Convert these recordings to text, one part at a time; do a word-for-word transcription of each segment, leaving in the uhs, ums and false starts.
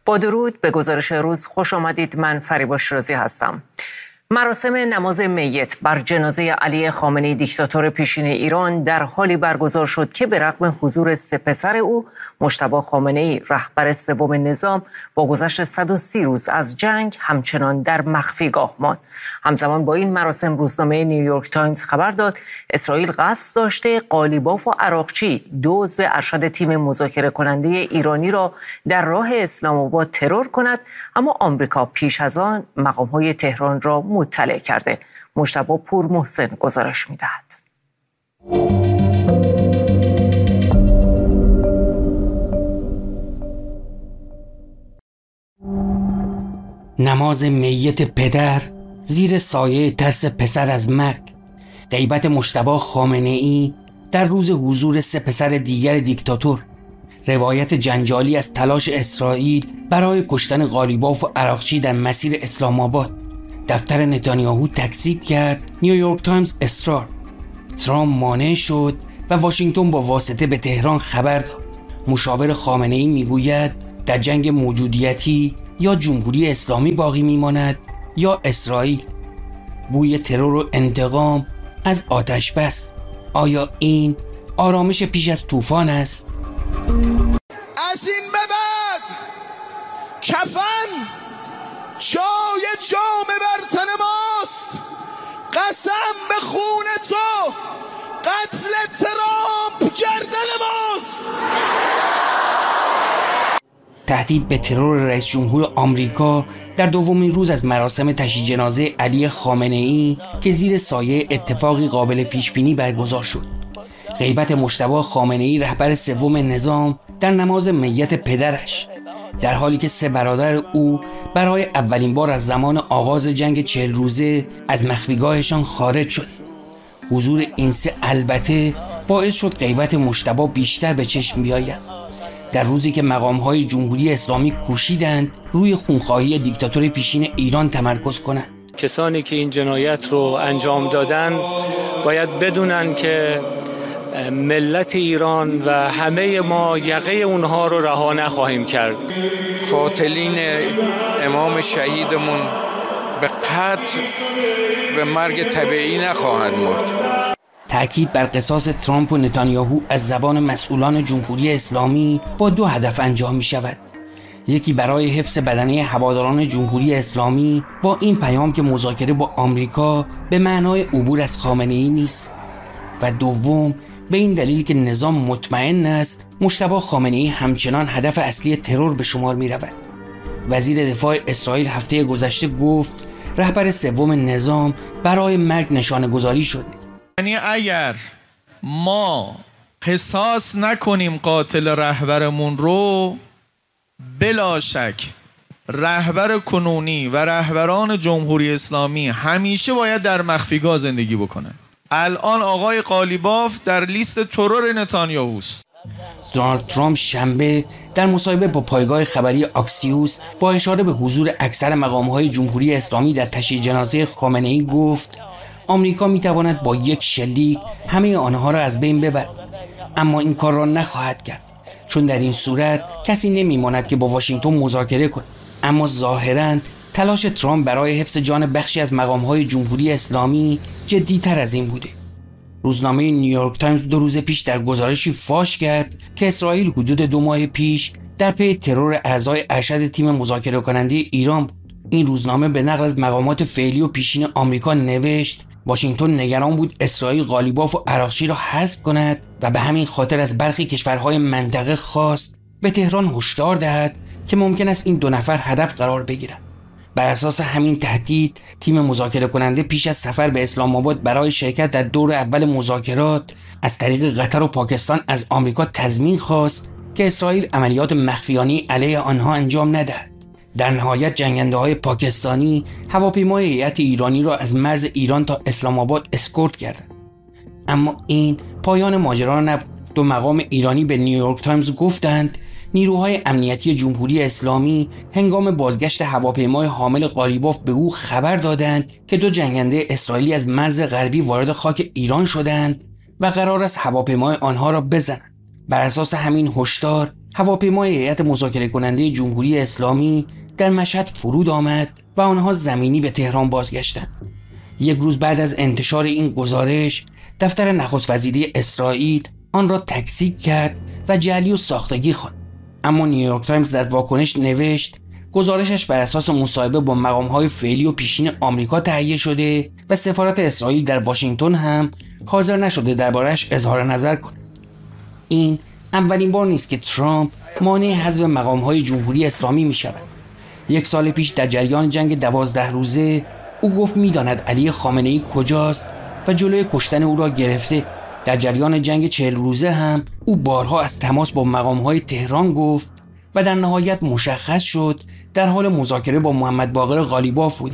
با درود به گزارش روز خوش آمدید. من فریبا شیرازی هستم. مراسم نماز میت بر جنازه علی خامنه‌ای دیکتاتور پیشین ایران در حالی برگزار شد که به رغم حضور سه پسر او، مجتبی خامنه‌ای رهبر سوم نظام با گذشت صد و سی روز از جنگ همچنان در مخفیگاه ماند. همزمان با این مراسم روزنامه نیویورک تایمز خبر داد اسرائیل قصد داشته قالیباف و عراقچی، دو عضو ارشد تیم مذاکره کننده ایرانی را در راه اسلام آباد ترور کند، اما آمریکا پیش از آن مقام‌های تهران را مطلع کرده. مجتبی پور محسن گزارش می‌دهد. نماز میت پدر زیر سایه ترس پسر از مرگ، غیبت مجتبی خامنه‌ای در روز حضور سه پسر دیگر دیکتاتور، روایت جنجالی از تلاش اسرائیل برای کشتن قالیباف و عراقچی در مسیر اسلام آباد. دفتر نتانیاهو تکذیب کرد، نیویورک تایمز اصرار. ترامپ مانع شد و واشنگتن با واسطه به تهران خبر داد. مشاور خامنه‌ای میگوید در جنگ موجودیتی یا جمهوری اسلامی باقی میماند یا اسرائیل. بوی ترور و انتقام از آتش بس. آیا این آرامش پیش از طوفان است؟ از این به بعد کفن جای جام بر تن ماست. قسم به خون تو قتل ترامپ گردن ماست. تهدید به ترور رئیس جمهور آمریکا در دومین روز از مراسم تشییع جنازه علی خامنه‌ای که زیر سایه اتفاقی قابل پیش بینی برگزار شد. غیبت مجتبی خامنه‌ای رهبر سوم نظام در نماز میت پدرش، در حالی که سه برادر او برای اولین بار از زمان آغاز جنگ چهل روزه از مخفیگاهشان خارج شد. حضور این سه البته باعث شد غیبت مجتبی بیشتر به چشم بیاید، در روزی که مقام‌های جمهوری اسلامی کوشیدند روی خونخواهی دیکتاتور پیشین ایران تمرکز کنند. کسانی که این جنایت رو انجام دادن باید بدونن که ملت ایران و همه ما یقه اونها رو رها نخواهیم کرد. قاتلین امام شهیدمون به قتل به مرگ طبیعی نخواهند مرد. تأکید بر قصاص ترامپ و نتانیاهو از زبان مسئولان جمهوری اسلامی با دو هدف انجام می شود. یکی برای حفظ بدنه هواداران جمهوری اسلامی با این پیام که مذاکره با آمریکا به معنای عبور از خامنه‌ای نیست، و دوم به این دلیل که نظام مطمئن است مجتبی خامنه‌ای همچنان هدف اصلی ترور به شمار می رود. وزیر دفاع اسرائیل هفته گذشته گفت رهبر سوم نظام برای مرگ نشانه گذاری شد. یعنی اگر ما قصاص نکنیم قاتل رهبرمون رو، بلا شک رهبر کنونی و رهبران جمهوری اسلامی همیشه باید در مخفیگاه زندگی بکنن. الان آقای قالیباف در لیست ترور نتانیاهوست. دونالد ترامپ شنبه در مصاحبه با پایگاه خبری آکسیوس با اشاره به حضور اکثر مقام‌های جمهوری اسلامی در تشییع جنازه خامنه‌ای گفت آمریکا می‌تواند با یک شلیک همه آنها را از بین ببرد، اما این کار را نخواهد کرد، چون در این صورت کسی نمی‌ماند که با واشنگتن مذاکره کند. اما ظاهراً تلاش ترامپ برای حفظ جان بخشی از مقام‌های جمهوری اسلامی جدی‌تر از این بوده. روزنامه نیویورک تایمز دو روز پیش در گزارشی فاش کرد که اسرائیل حدود دو ماه پیش در پی ترور اعضای ارشد تیم مذاکره کننده ایران بود. این روزنامه به نقل از مقامات فعلی و پیشین آمریکا نوشت واشنگتن نگران بود اسرائیل قالیباف و عراقچی را حذف کند و به همین خاطر از برخی کشورهای منطقه خواست به تهران هشدار دهد که ممکن است این دو نفر هدف قرار بگیرند. بر اساس همین تهدید تیم مذاکره کننده پیش از سفر به اسلام آباد برای شرکت در دور اول مذاکرات از طریق قطر و پاکستان از آمریکا تضمین خواست که اسرائیل عملیات مخفیانه علیه آنها انجام ندهد. در نهایت جنگنده‌های پاکستانی هواپیمای هیئت ایرانی را از مرز ایران تا اسلام آباد اسکورت کردند. اما این پایان ماجرا نبود. دو مقام ایرانی به نیویورک تایمز گفتند نیروهای امنیتی جمهوری اسلامی هنگام بازگشت هواپیمای حامل قالیباف به او خبر دادند که دو جنگنده اسرائیلی از مرز غربی وارد خاک ایران شدند و قرار است هواپیمای آنها را بزنند. بر اساس همین هشدار هواپیمای هیئت مذاکره کننده جمهوری اسلامی در مشهد فرود آمد و آنها زمینی به تهران بازگشتند. یک روز بعد از انتشار این گزارش، دفتر نخست وزیری اسرائیل آن را تکذیب کرد و جعلی و ساختگی خواند. اما نیویورک تایمز در واکنش نوشت گزارشش بر اساس مصاحبه با مقام‌های فعلی و پیشین آمریکا تهیه شده و سفارت اسرائیل در واشنگتن هم حاضر نشده درباره‌اش اظهار نظر کند. این اولین بار نیست که ترامپ مانع حذف مقام‌های جمهوری اسلامی می‌شود. یک سال پیش در جریان جنگ دوازده روزه او گفت می‌داند علی خامنه‌ای کجاست و جلوی کشتن او را گرفته. در جریان جنگ چهل روزه هم او بارها از تماس با مقام‌های تهران گفت و در نهایت مشخص شد در حال مذاکره با محمد باقر غالیباف بوده.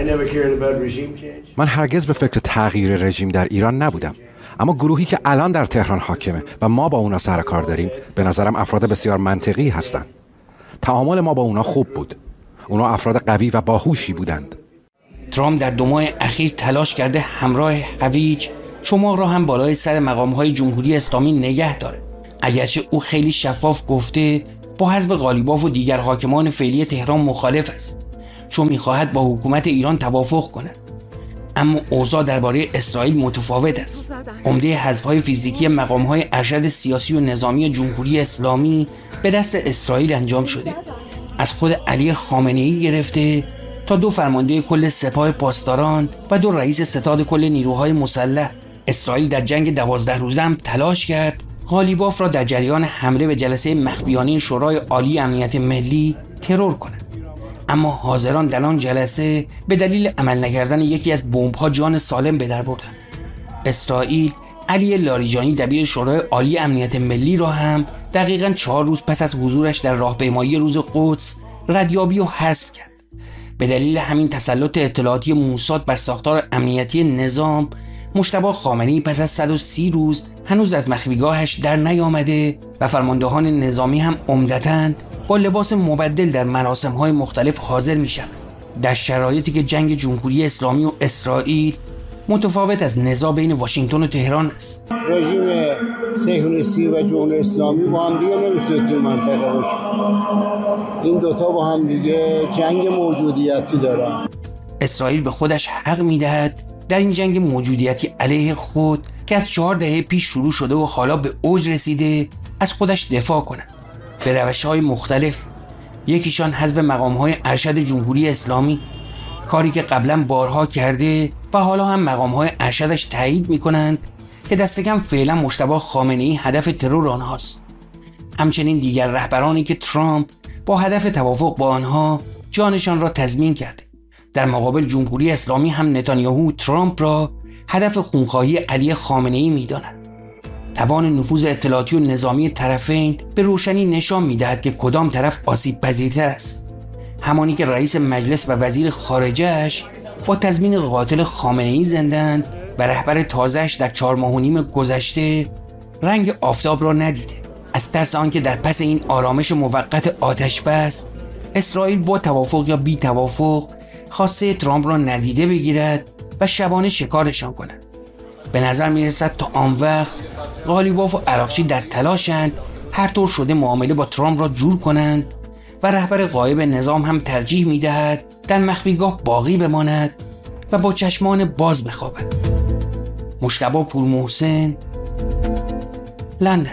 من هرگز به فکر تغییر رژیم در ایران نبودم، اما گروهی که الان در تهران حاکمه و ما با اونا سر کار داریم به نظرم افراد بسیار منطقی هستند. تعامل ما با اونا خوب بود. اونا افراد قوی و باهوشی بودند. ترامپ در دو ماه اخیر تلاش کرده همراه هویج شما را هم بالای سر مقام‌های جمهوری اسلامی نگه داره. اگرچه او خیلی شفاف گفته با حذف غالیباف و دیگر حاکمان فعلی تهران مخالف است، چون می‌خواهد با حکومت ایران توافق کند. اما اوضاع درباره اسرائیل متفاوت است. عمده حذف‌های فیزیکی مقام‌های ارشد سیاسی و نظامی جمهوری اسلامی به دست اسرائیل انجام شده. از خود علی خامنه‌ای گرفته تا دو فرمانده کل سپاه پاسداران و دو رئیس ستاد کل نیروهای مسلح. اسرائیل در جنگ دوازده روزه هم تلاش کرد غالیباف را در جریان حمله به جلسه مخفیانه شورای عالی امنیت ملی ترور کند، اما حاضران در آن جلسه به دلیل عمل نکردن یکی از بمب‌ها جان سالم به در بردند. اسرائیل علی لاریجانی دبیر شورای عالی امنیت ملی را هم دقیقاً چهار روز پس از حضورش در راهپیمایی روز قدس ردیابی و حذف کرد. به دلیل همین تسلط اطلاعاتی موساد بر ساختار امنیتی نظام، مجتبی خامنه‌ای پس از صد و سی روز هنوز از مخفیگاهش در نیامده و فرماندهان نظامی هم عمدتاً با لباس مبدل در مراسم‌های مختلف حاضر می‌شوند. در شرایطی که جنگ جمهوری اسلامی و اسرائیل متفاوت از نزاع بین واشنگتن و تهران است. رژیم صهیونیستی و جمهوری اسلامی با هم دیگه نمیتونه تو منطقه باشه. این دوتا با هم دیگه جنگ موجودیتی دارن. اسرائیل به خودش حق میدهد در این جنگ موجودیتی علیه خود که از چهار دهه پیش شروع شده و حالا به اوج رسیده از خودش دفاع کند به روش‌های مختلف. یکیشان حذف مقام‌های ارشد جمهوری اسلامی، کاری که قبلا بارها کرده و حالا هم مقام‌های ارشدش تایید می‌کنند که دست کم فعلا مجتبی خامنه‌ای هدف ترور آنهاست. همچنین دیگر رهبرانی که ترامپ با هدف توافق با آنها جانشان را تضمین کرده. در مقابل جمهوری اسلامی هم نتانیاهو ترامپ را هدف خونخواهی علی خامنه‌ای می‌داند. توان نفوذ اطلاعاتی و نظامی طرفین به روشنی نشان می‌دهد که کدام طرف آسیب پذیرتر است. همانی که رئیس مجلس و وزیر خارجه‌اش با تضمین قاتل خامنه‌ای زندند و رهبر تازه‌اش در چهار ماه و نیم گذشته رنگ آفتاب را ندیده. از ترس آنکه در پس این آرامش موقت آتش بس اسرائیل با توافق یا بی توافق خواسته ترامپ را ندیده بگیرد و شبانه شکارشان کند. به نظر میرسد تا آن وقت غالیباف و عراقچی در تلاشند هر طور شده معامله با ترامپ را جور کنند و رهبر غایب نظام هم ترجیح میدهد در مخفیگاه باقی بماند و با چشمان باز بخوابد. مجتبی پورمحسن، لندن.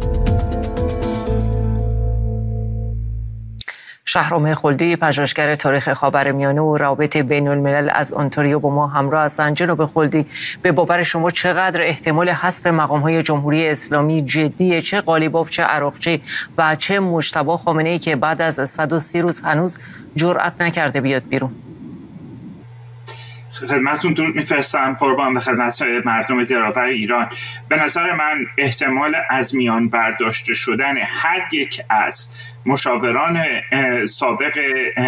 شهرام خلدی، پژوهشگر تاریخ خاورمیانه و روابط بین الملل از انتاریو با ما همراه هستند. جناب خلدی، به باور شما چقدر احتمال حذف مقام‌های جمهوری اسلامی جدیه، چه غالیباف، چه عراقچی و چه مجتبی خامنه‌ای که بعد از صد و سی روز هنوز جرأت نکرده بیاد بیرون؟ خدمتتون درود میفرستم قربان به خدمت مردم دلاور ایران. به نظر من احتمال از میان برداشته شدن هر یک از مشاوران سابق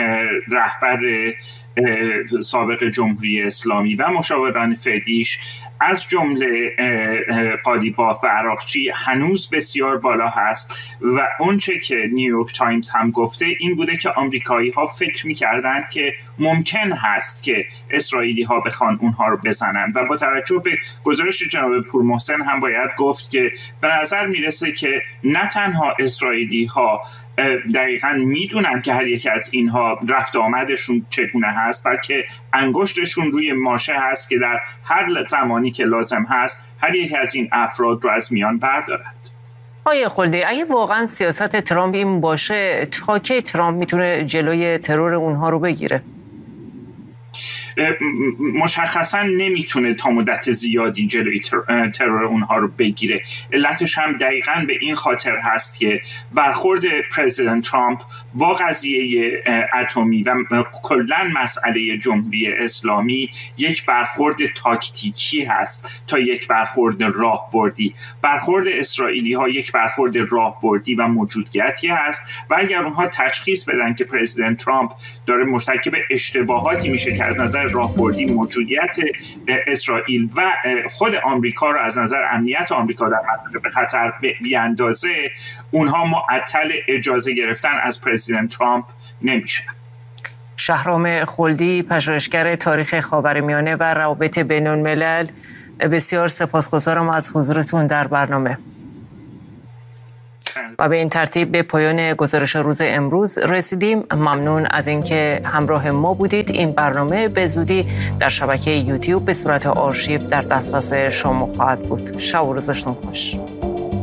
رهبر سابق جمهوری اسلامی و مشاوران فعلیش از جمله قالیباف و عراقچی هنوز بسیار بالا هست و اونچه که نیویورک تایمز هم گفته این بوده که آمریکایی ها فکر می‌کردند که ممکن هست که اسرائیلی ها بخوان اونها رو بزنن و با توجه به گزارش جناب پورمحسن هم باید گفت که به نظر میرسه که نه تنها اسرائیلی ها دقیقاً میدونن که هر یک از اینها رفت آمدشون چگونه هست، بلکه انگشتشون روی ماشه هست که در هر زمانی که لازم هست هر یک از این افراد رو از میان بردارد. آقای خلدی، اگه واقعاً سیاست ترامپ این باشه، تا کی ترامپ میتونه جلوی ترور اونها رو بگیره؟ مشخصا نمیتونه تا مدت زیادی جلوی ترور اونها رو بگیره. علتش هم دقیقاً به این خاطر هست که برخورد پرزیدنت ترامپ با قضیه اتمی و کلاً مسئله جمهوری اسلامی یک برخورد تاکتیکی هست تا یک برخورد راهبردی. برخورد اسرائیلی ها یک برخورد راهبردی و موجودیتی هست و اگر اونها تشخیص بدن که پرزیدنت ترامپ داره مرتکب اشتباهاتی میشه که از نظر راهبردی موجودیت اسرائیل و خود آمریکا رو از نظر امنیت آمریکا در منطقه به خطر بیاندازه، اونها معطل اجازه گرفتن از پرزیدنت ترامپ نمیشن. شهرام خلدی، پژوهشگر تاریخ خاورمیانه و روابط بین الملل، بسیار سپاسگزارم از حضورتون در برنامه. و به این ترتیب به پایان گزارش روز امروز رسیدیم. ممنون از اینکه همراه ما بودید. این برنامه به زودی در شبکه یوتیوب به صورت آرشیو در دسترس شما خواهد بود. شب و روزتون خوش.